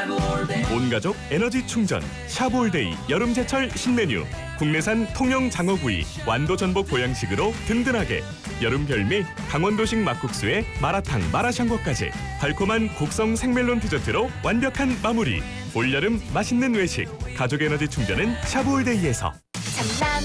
온가족 에너지 충전 샤브올데이 여름제철 신메뉴. 국내산 통영 장어구이 완도 전복 보양식으로 든든하게. 여름 별미 강원도식 막국수에 마라탕 마라샹궈까지. 달콤한 곡성 생멜론 디저트로 완벽한 마무리. 올여름 맛있는 외식 가족 에너지 충전은 샤브올데이에서.